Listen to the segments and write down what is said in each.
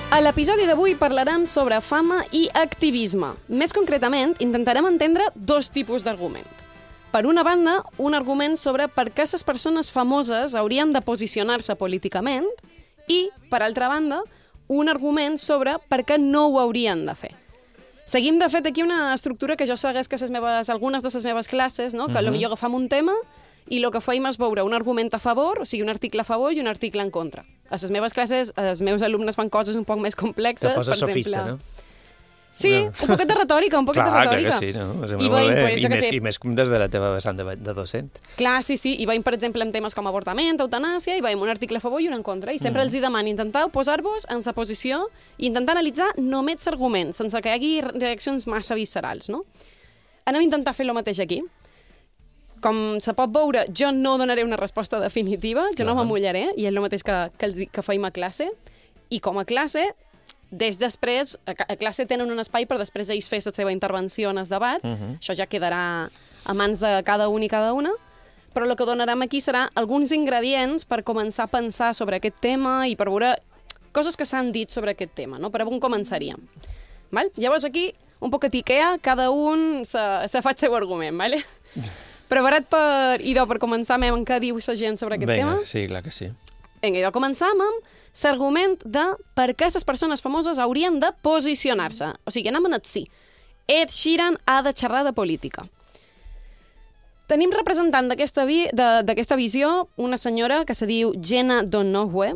A l'episodi d'avui parlarem sobre fama i activisme. Més concretament, intentarem entendre dos tipus d'argument. Per una banda, un argument sobre per què les persones famoses haurien de posicionar-se políticament i, per altra banda, un argument sobre per què no ho haurien de fer. Seguim, de fet, aquí una estructura que jo segueix que algunes de les meves classes, no? Que potser agafam un tema i el que feim és veure un argument a favor, o sigui, un article a favor i un article en contra. A les meves classes, els meus alumnes fan coses un poc més complexes. Te poses sofista, no? Sí, un poquet de retòrica, un poquet de retòrica. Clar que sí, no? I més des de la teva vessant de docent. Clar, sí, i veiem, per exemple, en temes com avortament, eutanàsia, i veiem un article a favor i un en contra, i sempre els demano intentar posar-vos en sa posició i intentar analitzar només arguments, sense que hi hagi reaccions massa viscerals, no? Anem a intentar fer el mateix aquí. Com se pot veure, jo no donaré una resposta definitiva, jo no m'amullaré, i és el mateix que feim a classe, i com a classe, després, a classe tenen un espai per després ells fer la seva intervenció en el debat, això ja quedarà a mans de cada un i cada una, però el que donarem aquí serà alguns ingredients per començar a pensar sobre aquest tema i per veure coses que s'han dit sobre aquest tema, no? Per on començaríem. Val? Llavors aquí, un poc etiquea, cada un se fa el seu argument, vale? Preparat per començar amb què diu la gent sobre aquest tema? Vinga, sí, clar que sí. Vinga, idò, començam amb l'argument de per què les persones famoses haurien de posicionar-se. O sigui, anem a net sí. Ed Sheeran ha de xerrar de política. Tenim representant d'aquesta visió una senyora que se diu Jenna Donoghue,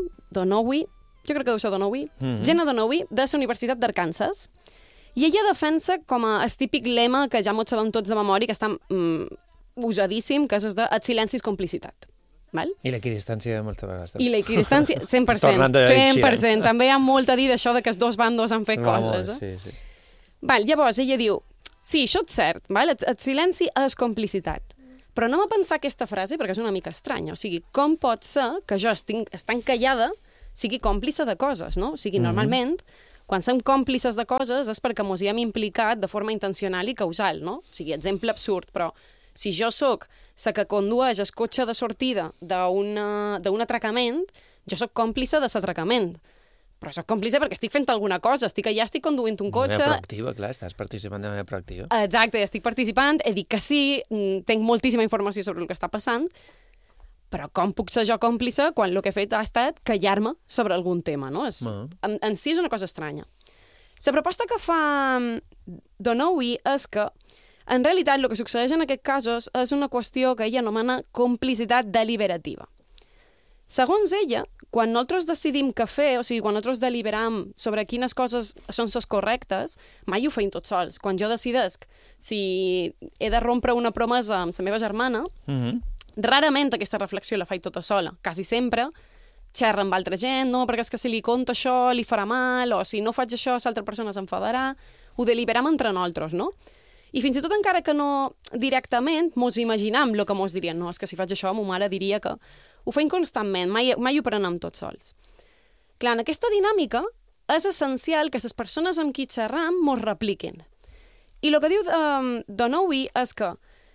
jo crec que deu ser Donoghue, Jenna Donoghue, de la Universitat d'Arkansas, i ella defensa com a el típic lema que ja mos sabem tots de memòria, que està usadíssim, que és el de "et silenci és complicitat". Val? I l'equidistància moltes vegades. I l'equidistància, 100%. 100%. També hi ha molt a dir d'això de que els dos bandos han fet coses. Sí. Val, llavors, ella diu, sí, això és cert, val? El silenci és complicitat. Però anem a pensar aquesta frase perquè és una mica estranya. O sigui, com pot ser que jo estant callada sigui còmplice de coses, no? O sigui, normalment, quan som còmplices de coses és perquè ens hi hem implicat de forma intencional i causal, no? O sigui, exemple absurd, però si jo sóc la que condueix el cotxe de sortida d'un atracament, jo sóc còmplice de l'atracament. Però sóc còmplice perquè estic fent alguna cosa, estic conduint un cotxe... De manera proactiva, clar, estàs participant de manera proactiva. Exacte, estic participant, he dit que sí, tinc moltíssima informació sobre el que està passant, però com puc ser jo còmplice quan el que he fet ha estat callar-me sobre algun tema, no? En si és una cosa estranya. La proposta que fa Donoghue és que en realitat, el que succeeix en aquests casos és una qüestió que ella anomena complicitat deliberativa. Segons ella, quan nosaltres decidim què fer, o sigui, quan nosaltres deliberam sobre quines coses són les correctes, mai ho feim tots sols. Quan jo decidesc si he de rompre una promesa amb la meva germana, rarament aquesta reflexió la faig tota sola. Quasi sempre xerra amb altra gent, no, perquè és que si li conto això li farà mal, o si no faig això l'altra persona s'enfadarà. Ho deliberam entre nosaltres, no? I fins i tot encara que no directament mos imaginam el que mos dirien. No, és que si faig això, ma mare diria que... Ho feim constantment, mai ho prenem tots sols. Clar, en aquesta dinàmica és essencial que les persones amb qui xerram mos repliquin. I el que diu Donoghue és que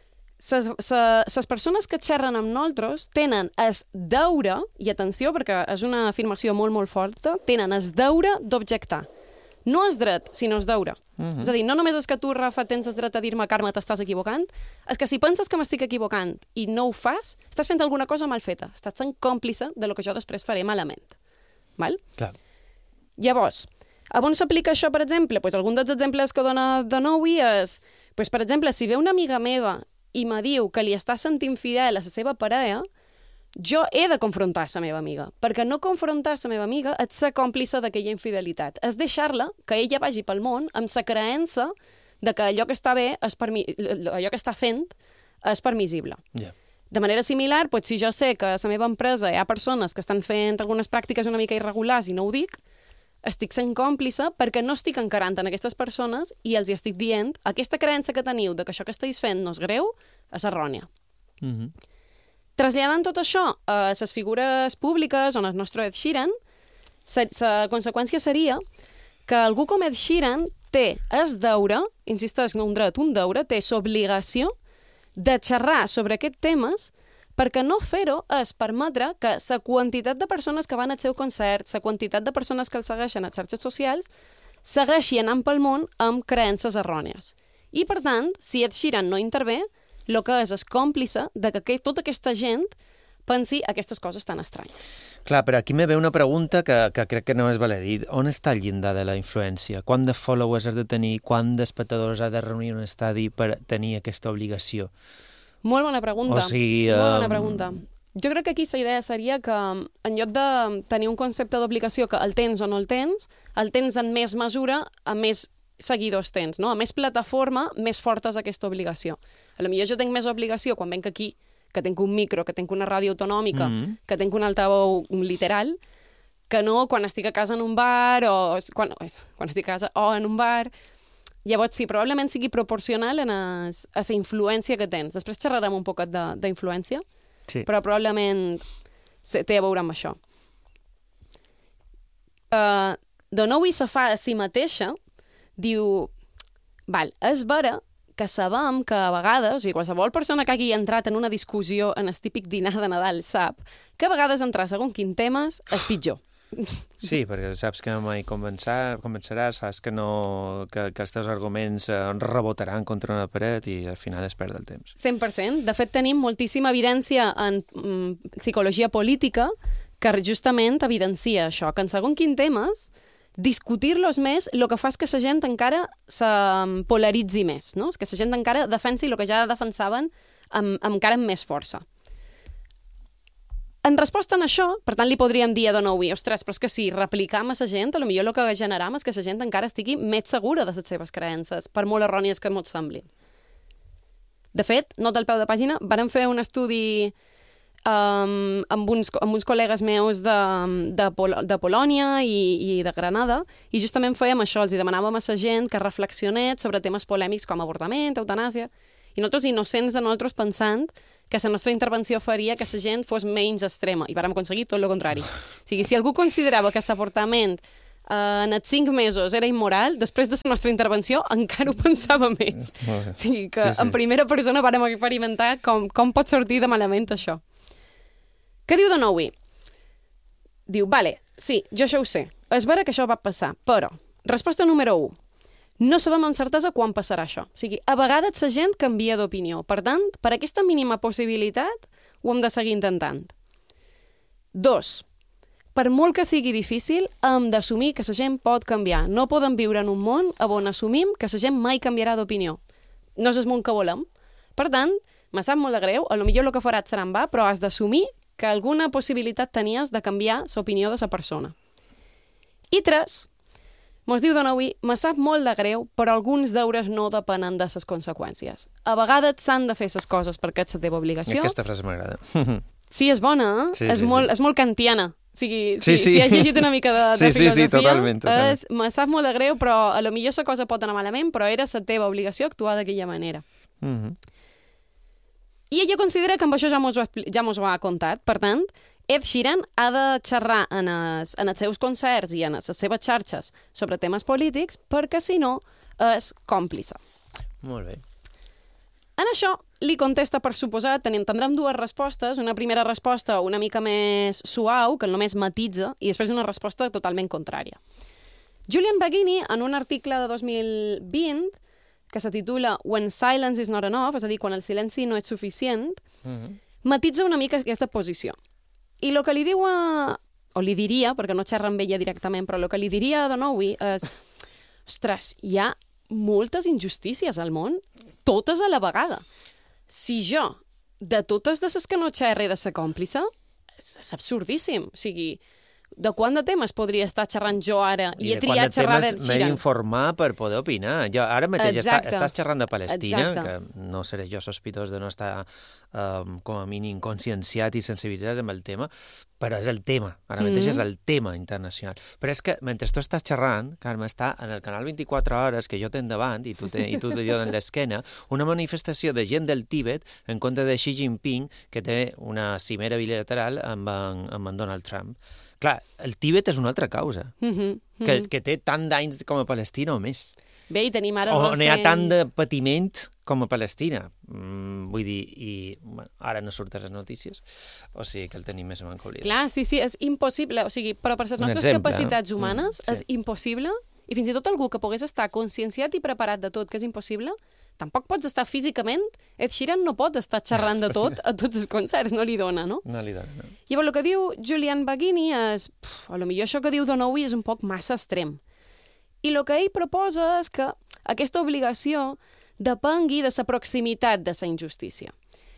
les persones que xerren amb nosaltres tenen el deure, i atenció perquè és una afirmació molt, molt forta, tenen el deure d'objectar. No és dret, sinó és deure. És a dir, no només és que tu, Rafa, tens el dret a dir-me, Carme, t'estàs equivocant, és que si penses que m'estic equivocant i no ho fas, estàs fent alguna cosa mal feta. Estàs sent còmplice de lo que jo després faré malament. Val? Clar. Llavors, a on s'aplica això, per exemple? Pues algun dels exemples que dona Donoghue és, pues, per exemple, si ve una amiga meva i me diu que li està sentint fidel a la seva parella, jo he de confrontar la meva amiga, perquè no confrontar la meva amiga és ser còmplice d'aquella infidelitat. És deixar-la que ella vagi pel món amb la creença de que allò que està bé, allò que està fent, és permissible. Yeah. De manera similar, pues, si jo sé que a la meva empresa hi ha persones que estan fent algunes pràctiques una mica irregulars i no ho dic, estic sent còmplice perquè no estic encarant en aquestes persones i els hi estic dient aquesta creença que teniu de que això que esteu fent no és greu, és errònia. Traslladant tot això a les figures públiques on el nostre Ed Sheeran, la conseqüència seria que algú com Ed Sheeran té el deure, insisteix, no un dret, un deure, té l'obligació de xerrar sobre aquests temes perquè no fer-ho és permetre que la quantitat de persones que van al seu concert, la quantitat de persones que el segueixen a xarxes socials, segueixi anant pel món amb creences errònies. I, per tant, si Ed Sheeran no intervé, el que és còmplice de que tota aquesta gent pensi aquestes coses tan estranyes. Clar, però aquí me ve una pregunta que crec que no és valer dir. On està el llindar de la influència? Quant de followers has de tenir? Quant d'espectadors has de reunir un estadi per tenir aquesta obligació? Molt bona pregunta. O sigui, molt bona pregunta. Jo crec que aquí la idea seria que, en lloc de tenir un concepte d'obligació que el tens o no el tens en més mesura, a més seguidors tens, no? A més plataforma, més forta és aquesta obligació. A lo millor jo tinc més obligació quan venc aquí, que tinc un micro, que tinc una ràdio autonòmica, que tinc un altaveu literal, que no quan estic a casa en un bar o quan estic a casa o en un bar. Llavors, sí, probablement sigui proporcional a la influència que tens. Després xerrarem un poquet d'influència, sí, però probablement té a veure amb això. Donowi se fa a si mateixa, diu, és vera que sabem que a vegades, o sigui, qualsevol persona que hagi entrat en una discussió en el típic dinar de Nadal sap que a vegades entrar segons quin temes és pitjor. Sí, perquè saps que mai convenceràs, saps que els teus arguments rebotaran contra una paret i al final es perd el temps. 100%. De fet, tenim moltíssima evidència en psicologia política que justament evidencia això, que en segons quin temes discutir-los més el que fa és que la gent encara se polaritzi més, no? Que la gent encara defensi el que ja defensaven encara amb més força. En resposta a això, per tant, li podríem dir a Donowi, ostres, però és que si replicam a la gent, potser el que generam és que la gent encara estigui més segura de les seves creences, per molt errònies que ens semblin. De fet, nota al peu de pàgina, vàrem fer un estudi amb uns col·legues meus de Polònia i de Granada, i justament fèiem això, els demanàvem a la gent que reflexionés sobre temes polèmics com avortament, eutanàsia, i nosaltres innocents de nosaltres pensant que la nostra intervenció faria que la gent fos menys extrema, i vàrem aconseguir tot el contrari. O sigui, si algú considerava que l'avortament en els 5 mesos era immoral, després de la nostra intervenció encara ho pensava més. O sigui que en primera persona vàrem experimentar com pot sortir de malament això. Què diu Donowi? Diu, vale, sí, jo això ho sé. És vera que això va passar, però, resposta número 1, no sabem amb certesa quan passarà això. O sigui, a vegades la gent canvia d'opinió. Per tant, per aquesta mínima possibilitat, ho hem de seguir intentant. 2, per molt que sigui difícil, hem d'assumir que la gent pot canviar. No podem viure en un món on assumim que la gent mai canviarà d'opinió. No és el món que volem. Per tant, me sap molt de greu, potser el que faràs serà en va, però has d'assumir que alguna possibilitat tenies de canviar l'opinió de la persona. I 3, mos diu Donowi, me sap molt de greu, però alguns deures no depenen de les conseqüències. A vegades s'han de fer les coses perquè és la teva obligació. Aquesta frase m'agrada. Sí, és bona, eh? Sí, és molt kantiana. O sigui, sí. Si has llegit una mica de filosofia, sí, totalment. Me sap molt de greu, però a lo millor la cosa pot anar malament, però era la teva obligació actuar d'aquella manera. I ella considera que amb això ja mos ho ha contat. Per tant, Ed Sheeran ha de xerrar en els seus concerts i en les seves xarxes sobre temes polítics perquè, si no, és còmplice. Molt bé. En això li contesta, per suposat, tindrem 2 respostes. Una primera resposta una mica més suau, que només matitza, i després una resposta totalment contrària. Julian Baggini, en un article de 2020, que se titula When Silence is not enough, és a dir, quan el silenci no és suficient, matitza una mica aquesta posició. I el que li diu o li diria, perquè no xerra amb ella directament, però el que li diria a Donowi és, ostres, hi ha moltes injustícies al món, totes a la vegada. Si jo, de totes de les que no xerra i de ser còmplice, és absurdíssim. O sigui, de quant de temes podria estar xerrant jo ara i he triat xerrar d'Ed Sheeran? M'he d'informar per poder opinar. Jo ara mateix estàs xerrant de Palestina, que no seré jo sospitós de no estar com a mínim conscienciat i sensibilitzat amb el tema, però és el tema. Ara mateix és el tema internacional. Però és que mentre tu estàs xerrant, Carme, està en el canal 24 hores que jo tenc davant i tu jo en l'esquena, una manifestació de gent del Tíbet en contra de Xi Jinping, que té una cimera bilateral amb en Donald Trump. Clar, el Tíbet és una altra causa, que té tant d'anys com a Palestina o més. Bé, i tenim ara... On hi ha tant de patiment com a Palestina. Vull dir, i ara no surten les notícies, o sigui que el tenim més en manca oblidat. Clar, sí, és impossible. O sigui, però per les nostres capacitats humanes és impossible, i fins i tot algú que pogués estar conscienciat i preparat de tot que és impossible, tampoc pots estar físicament. Ed Sheeran no pot estar xerrant de tot a tots els concerts, no li dona, no? No li dona, no. Llavors, el que diu Julian Baggini és... potser això que diu Donoghue és un poc massa extrem. I el que ell proposa és que aquesta obligació depengui de la proximitat de la injustícia.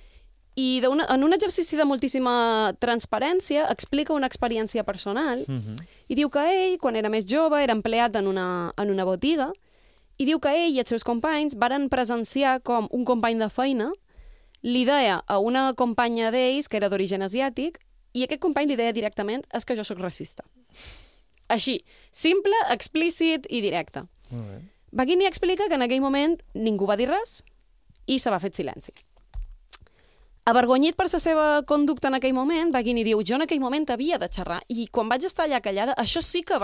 I en un exercici de moltíssima transparència explica una experiència personal i diu que ell, quan era més jove, era empleat en una botiga, i diu que ell i els seus companys varen presenciar com un company de feina li deia a una companya d'ells, que era d'origen asiàtic, i aquest company li deia directament és que jo sóc racista. Així, simple, explícit i directe. Baggini explica que en aquell moment ningú va dir res i se va fer silenci. Avergonyit per la seva conducta en aquell moment, Baggini diu, jo en aquell moment havia de xerrar, i quan vaig estar allà callada, això sí que va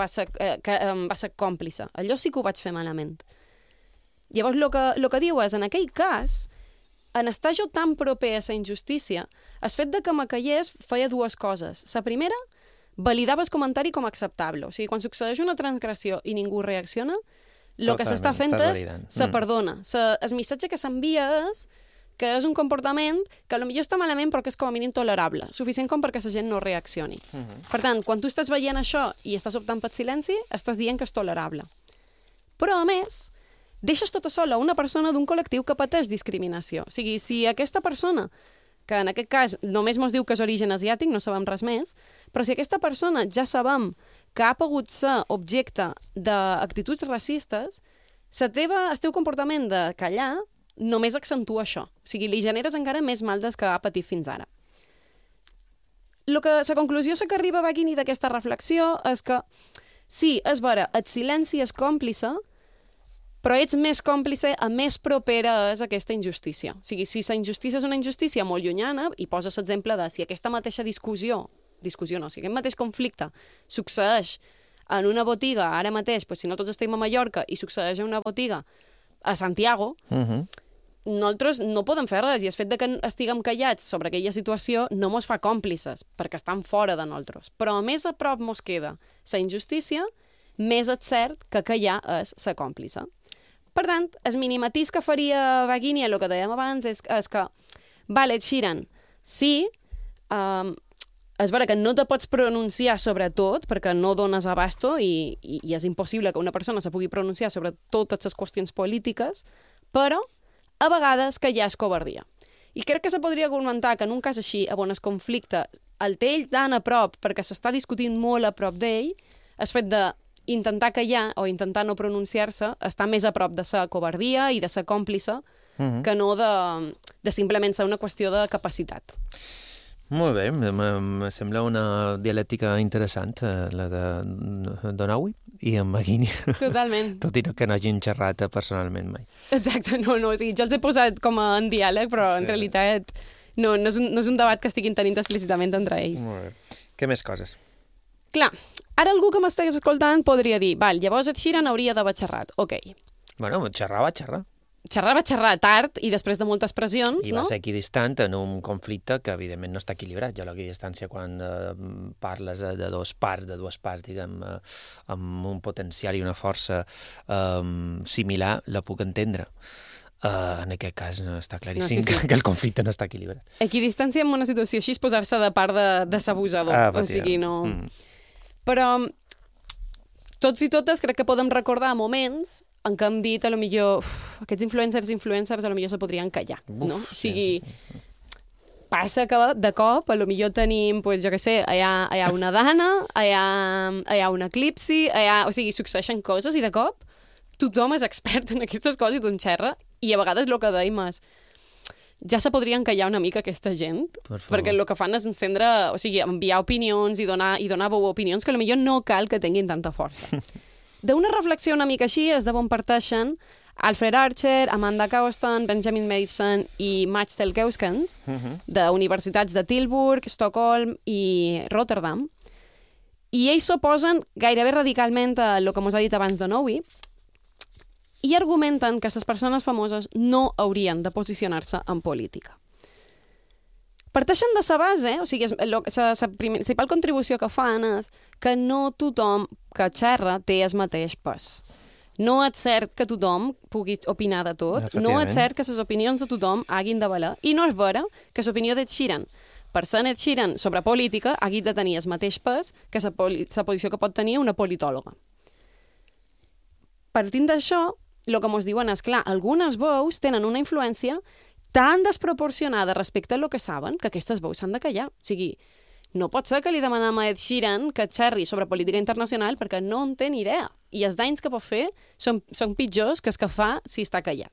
ser còmplice, allò sí que ho vaig fer malament. Llavors, el que diu és, en aquell cas, en estar jo tan proper a la injustícia, el fet de que me callés feia dues coses. La primera, validava el comentari com a acceptable. O sigui, quan succeeix una transgressió i ningú reacciona, el que s'està fent és se perdona. El missatge que s'envia és que és un comportament que potser està malament però que és com a mínim tolerable, suficient com perquè la gent no reaccioni. Per tant, quan tu estàs veient això i estàs optant per silenci, estàs dient que és tolerable. Però, a més, deixes tota sola una persona d'un col·lectiu que pateix discriminació. O sigui, si aquesta persona, que en aquest cas només mos diu que és origen asiàtic, no sabem res més, però si aquesta persona ja sabem que ha pogut ser objecte d'actituds racistes, el teu comportament de callar només accentua això. O sigui, li generes encara més mal del que ha patit fins ara. La conclusió a què arriba Baggini d'aquesta reflexió és que, sí, és vera, el silenci és còmplice, però ets més còmplice a més propera és aquesta injustícia. O sigui, si la injustícia és una injustícia molt llunyana, i poses l'exemple de si aquesta mateixa si aquest mateix conflicte succeeix en una botiga ara mateix, si no tots estem a Mallorca i succeeix en una botiga a Santiago, nosaltres no podem fer res, i el fet de que estiguem callats sobre aquella situació no mos fa còmplices, perquè estan fora de nosaltres. Però més a prop mos queda la injustícia, més és cert que callar és la còmplice. Per tant, el minimatís que faria Baggini, el que dèiem abans, és que, Ed Sheeran, sí, és vera que no te pots pronunciar sobre tot, perquè no dones abasto i és impossible que una persona se pugui pronunciar sobre totes les qüestions polítiques, però a vegades callar és covardia. I crec que se podria argumentar que en un cas així, on el conflicte el té ell tan a prop, perquè s'està discutint molt a prop d'ell, el fet d'intentar callar o intentar no pronunciar-se està més a prop de ser covardia i de ser còmplice que no de simplement ser una qüestió de capacitat. Molt bé, em sembla una dialèctica interessant, la de Donoghue i en Baggini. Totalment. Tot i que no hagin xerrat personalment mai. Exacte, no, o sigui, jo els he posat com en diàleg, però en realitat no és un debat que estiguin tenint explícitament entre ells. Molt bé. Què més coses? Clar, ara algú que m'estigués escoltant podria dir, llavors Ed Sheeran hauria d'haver xerrat. Ok. Bueno, xerrar va xerrar. Va xerrar tard i després de moltes pressions, I va ser equidistant en un conflicte que, evidentment, no està equilibrat. Jo l'equidistància, quan parles de dues parts, diguem, amb un potencial i una força similar, la puc entendre. En aquest cas està claríssim que el conflicte no està equilibrat. Equidistància en una situació així és posar-se de part de s'abusador. O sigui, no... Però tots i totes crec que podem recordar moments en què hem dit, a lo millor, aquests influencers, a lo millor se podrien callar, no? O sigui, passa que de cop, a lo millor tenim, jo què sé, hi ha una dana, hi ha un eclipsi, o sigui, succeeixen coses i de cop tothom és expert en aquestes coses i tothom xerra, i a vegades el que dèiem és ja se podrien callar una mica aquesta gent, perquè el que fan és encendre, o sigui, enviar opinions i donar opinions que potser no cal que tinguin tanta força. D'una reflexió una mica així es devon parteixen Alfred Archer, Amanda Cawston, Benjamin Madison i Mats Telkeuskens, d'universitats de Tilburg, Estocolm i Rotterdam, i ells s'oposen gairebé radicalment a el que mos ha dit abans Donoghue, i argumenten que les persones famoses no haurien de posicionar-se en política. Parteixen de la base, o sigui, la principal contribució que fan és que no tothom que xerra té el mateix pes. No és cert que tothom pugui opinar de tot, no és cert que les opinions de tothom hagin de valer, i no és vera que l'opinió d'Ed Sheeran, per ser Ed Sheeran sobre política, hagi de tenir el mateix pes que la posició que pot tenir una politòloga. Partint d'això, el que ens diuen és, clar, algunes veus tenen una influència tan desproporcionada respecte a lo que saben que aquestes veus s'han de callar. O sigui, no pot ser que li demanem a Ed Sheeran que xerri sobre política internacional perquè no en té ni idea. I els danys que pot fer són pitjors que els que fa si està callat.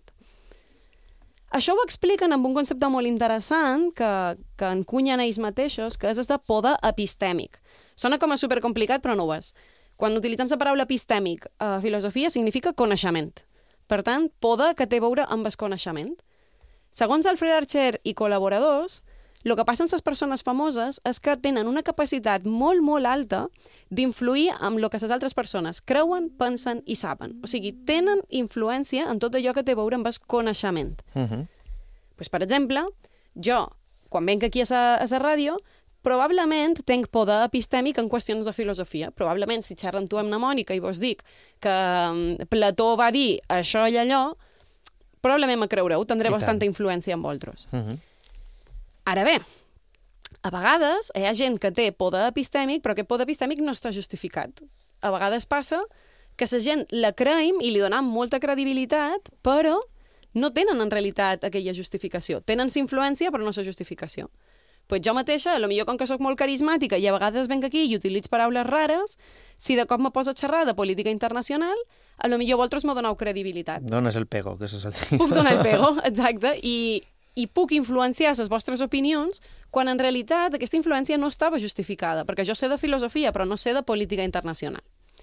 Això ho expliquen amb un concepte molt interessant que encunyen ells mateixos, que és el de poder epistèmic. Sona com a supercomplicat, però no ho és. Quan utilitzem la paraula epistèmic a filosofia significa coneixement. Per tant, poder que té a veure amb el coneixement. Segons Alfred Archer i col·laboradors, el que passa amb les persones famoses és que tenen una capacitat molt, molt alta d'influir en el que les altres persones creuen, pensen i saben. O sigui, tenen influència en tot allò que té a veure amb el coneixement. Pues, per exemple, jo, quan venc aquí a la ràdio, probablement tenc poder epistèmic en qüestions de filosofia. Probablement, si xerro amb tu, amb mnemònica, i vos dic que Plató va dir això i allò, probablement me creureu, tindré bastanta influència en vosaltres. Ara bé, a vegades hi ha gent que té poder epistèmic, però aquest poder epistèmic no està justificat. A vegades passa que la gent la creiem i li donem molta credibilitat, però no tenen en realitat aquella justificació. Tenen la influència, però no la justificació. Pues jo mateixa, potser com que sóc molt carismàtica i a vegades venc aquí i utilitzo paraules rares, si de cop me poso a xerrar de política internacional, potser vosaltres m'ho doneu credibilitat. Dones el pego, que això és el tema. Puc donar el pego, exacte, i puc influenciar les vostres opinions quan en realitat aquesta influència no estava justificada, perquè jo sé de filosofia, però no sé de política internacional.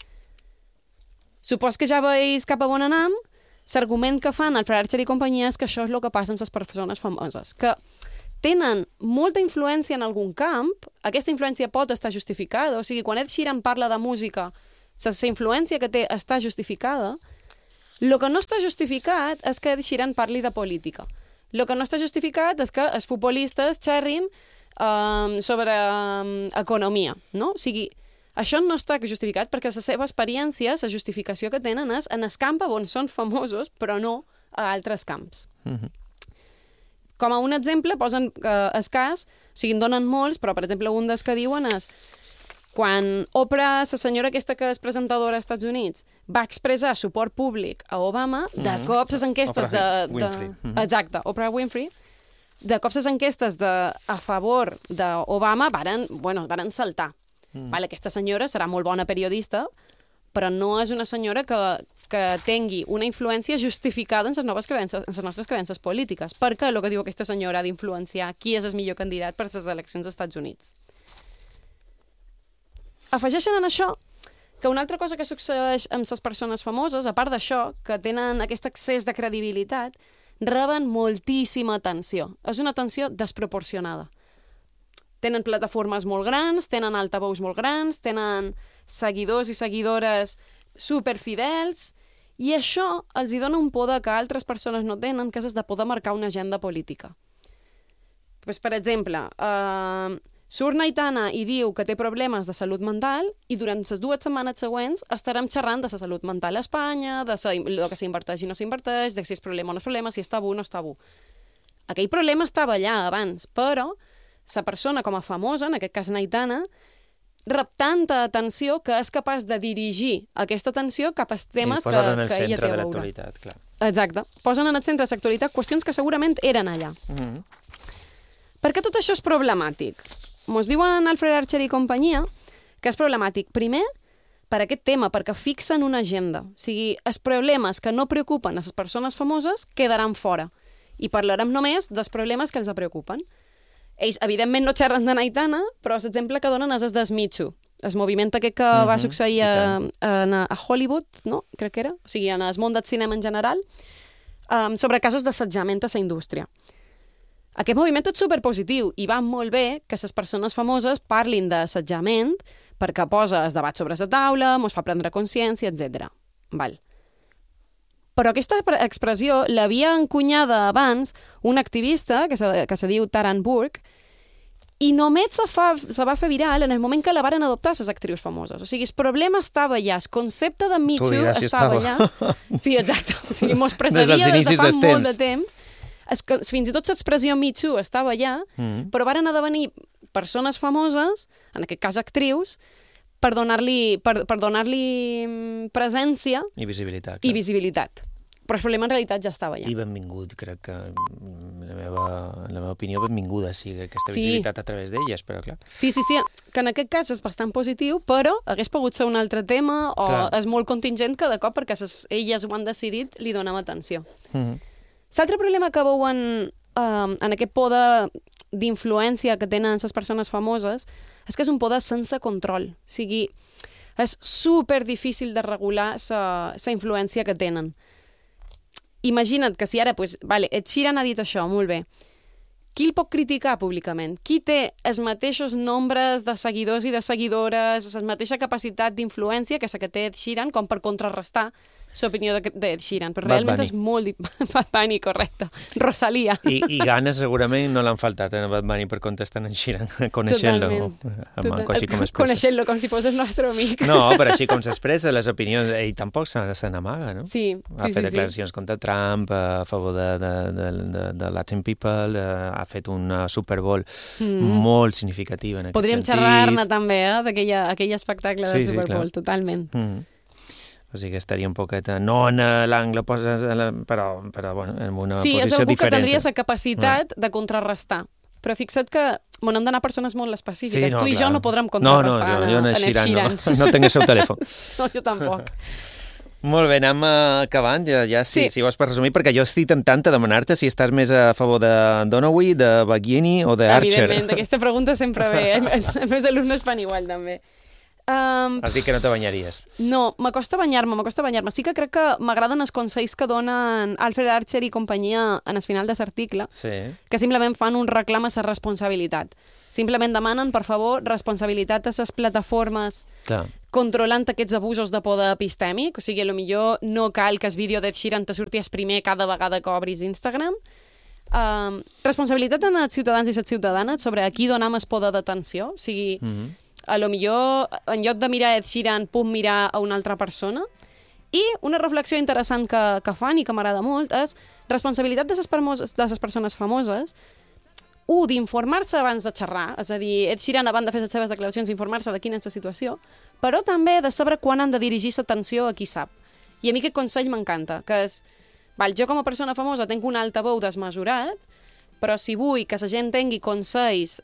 Supos que ja veus cap a on anem, l'argument que fan Alfred Archer i companyia és que això és el que passa amb les persones famoses, que tenen molta influència en algun camp, aquesta influència pot estar justificada, o sigui, quan Ed Sheeran parla de música, la influència que té està justificada, el que no està justificat és que Ed Sheeran parli de política. El que no està justificat és que els futbolistes xerrin sobre economia, no? O sigui, això no està justificat perquè la seva experiència, la justificació que tenen és en el camp on són famosos, però no a altres camps. Com a un exemple, posen el cas, o sigui, en donen molts, però, per exemple, un dels que diuen és quan Oprah, la senyora aquesta que és presentadora als Estats Units, va expressar suport públic a Obama, de cop les enquestes Exacte, Oprah Winfrey. De cop les enquestes a favor d'Obama varen saltar. Vale, aquesta senyora serà molt bona periodista, però no és una senyora que tingui una influència justificada en les nostres creences polítiques. Perquè el que diu aquesta senyora ha d'influenciar qui és el millor candidat per a les eleccions als Estats Units. Afegeixen en això que una altra cosa que succeeix amb les persones famoses, a part d'això, que tenen aquest excés de credibilitat, reben moltíssima atenció. És una atenció desproporcionada. Tenen plataformes molt grans, tenen altaveus molt grans, tenen seguidors i seguidores superfidels, i això els dona un poder que altres persones no tenen, que és de poder marcar una agenda política. Pues, per exemple, surt Aitana i diu que té problemes de salut mental i durant les 2 setmanes següents estarem xerrant de la salut mental a Espanya, de lo que s'inverteix i no s'inverteix, de si és problema o no és problema, si és tabú o no és tabú. Aquell problema estava allà abans, però la persona com a famosa, en aquest cas Aitana, rep tanta atenció que és capaç de dirigir aquesta atenció cap als temes que ella té a veure. Posen en el centre de l'actualitat, clar. Exacte. Posen en el centre de l'actualitat qüestions que segurament eren allà. Per què tot això és problemàtic? Ens diuen Alfred Archer i companyia que és problemàtic, primer, per aquest tema, perquè fixen una agenda. O sigui, els problemes que no preocupen a les persones famoses quedaran fora. I parlarem només dels problemes que els preocupen. Ells, evidentment, no xerren de Aitana, però l'exemple que donen és el de Me Too, el moviment aquest que va succeir a Hollywood, no? Crec que era, o sigui, en el món del cinema en general, sobre casos d'assetjament a la indústria. Aquest moviment és superpositiu i va molt bé que les persones famoses parlin d'assetjament perquè posa el debat sobre la taula, ens fa prendre consciència, etc. Val. Però aquesta expressió l'havia encunyada abans un activista que se diu Taran Burke, i només se va fer viral en el moment que la varen adoptar les actrius famoses. O sigui, el problema estava allà, el concepte de Me Too estava allà. Sí, exacte. O sigui, mos pressaria des de fa molt de temps. Fins i tot l'expressió Me Too estava allà, però varen esdevenir persones famoses, en aquest cas actrius, per donar-li presència i visibilitat. Però el problema en realitat ja estava allà. I benvingut, crec que, en la meva opinió, benvinguda sigui aquesta visibilitat a través d'elles, però clar. Sí, que en aquest cas és bastant positiu, però hagués pogut ser un altre tema o és molt contingent cada cop perquè elles ho han decidit, li donem atenció. L'altre problema que veuen en aquest poder d'influència que tenen les persones famoses és que és un poder sense control. O sigui, és super difícil de regular la influència que tenen. Imagina't que si ara, Ed Sheeran ha dit això, molt bé. Qui el pot criticar públicament? Qui té els mateixos nombres de seguidors i de seguidores, la mateixa capacitat d'influència que la que té Ed Sheeran, com per contrarrestar l'opinió d'Ed Sheeran? Però realment és molt... Bad Bunny, correcte. Rosalía. I ganes segurament no l'han faltat a Bad Bunny per contestar en Sheeran, coneixent-lo. Coneixent-lo com si fos el nostre amic. No, però així com s'expressa les opinions, ell tampoc se n'amaga, no? Sí. Ha fet declaracions contra Trump, a favor de Latin People, ha fet una Super Bowl molt significativa en aquest sentit. Podríem xerrar-ne també, d'aquell espectacle de Super Bowl, totalment. O sigui que estaria un poquet, no en l'angle, però bueno, en una posició diferent. Sí, és algú que tindria la capacitat de contrarrestar. Però fixa't que hem d'anar a persones molt específiques. Tu i jo no podrem contrarrestar en Ed Sheeran. No tinc el seu telèfon. No, jo tampoc. Molt bé, anem acabant, ja si vols per resumir, perquè jo estic tentant a demanar-te si estàs més a favor de Donoghue, de Baghini o d'Archer. Evidentment, aquesta pregunta sempre ve. Els meus alumnes fan igual, també. Has dit que no te banyaries. No, m'acosta banyar-me. Sí que crec que m'agraden els consells que donen Alfred Archer i companyia en el final de l'article, que simplement fan un reclam a la responsabilitat. Simplement demanen, per favor, responsabilitat a les plataformes controlant aquests abusos de poder epistèmic. O sigui, potser no cal que el vídeo d'Ed Sheeran te surti primer cada vegada que obris Instagram. Responsabilitat en els ciutadans i les ciutadanes sobre a qui donem el poder d'atenció. O sigui, a lo millor, en lloc de mirar Ed Sheeran, puc mirar a una altra persona. I una reflexió interessant que fan i que m'agrada molt és responsabilitat de les persones famoses, d'informar-se abans de xerrar, és a dir, Ed Sheeran, abans de fer les seves declaracions, informar-se de quina és la situació, però també de saber quan han de dirigir l'atenció a qui sap. I a mi aquest consell m'encanta, que és, jo com a persona famosa tinc un altaveu desmesurat, però si vull que la gent tingui consells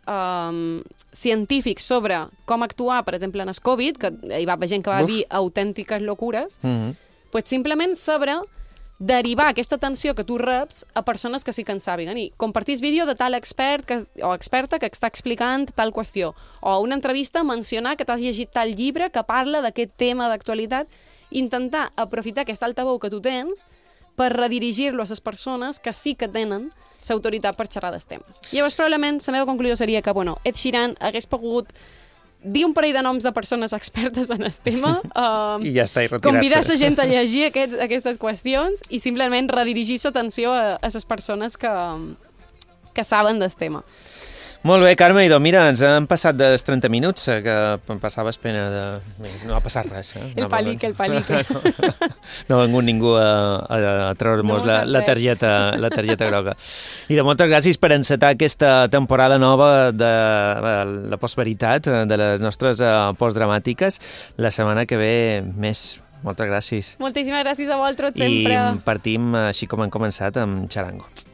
científics sobre com actuar, per exemple, en el Covid, que hi va haver gent que va dir autèntiques locures, doncs simplement saber derivar aquesta atenció que tu reps a persones que sí que en sàpiguen. I compartir el vídeo de tal expert o experta que està explicant tal qüestió. O una entrevista mencionar que t'has llegit tal llibre que parla d'aquest tema d'actualitat. Intentar aprofitar aquest altaveu que tu tens per redirigir-lo a les persones que sí que tenen l'autoritat per xerrar dels temes. Llavors, probablement, la meva conclusió seria que, Ed Sheeran hagués pogut dir un parell de noms de persones expertes en el tema, i ja està, i retirar-se. Convidar la gent a llegir aquestes qüestions i simplement redirigir l'atenció a les persones que saben del tema. Molt bé, Carme, i mira, ens han passat dels 30 minuts, que em passaves pena de... No ha passat res, El palique. No ha vingut ningú a treure'ns la targeta groga. I de moltes gràcies per encetar aquesta temporada nova de la postveritat, de les nostres postdramàtiques. La setmana que ve més. Moltes gràcies. Moltíssimes gràcies a vosaltres sempre. I partim, així com hem començat, amb Charango.